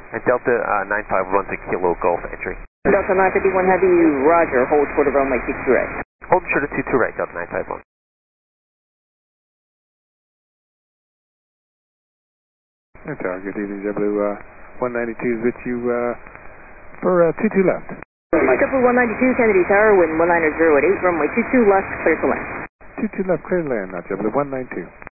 Delta 951 to Kilo Golf entry. Delta 951 Heavy, roger. Hold short of runway 22 right. Hold short of 22 right, Delta 951. That's all. Good evening, W192 is with you for 22 left. W192 Kennedy Tower, wind 190 at 8, runway 22 left, clear to land. 22 left, clear to land, now W192.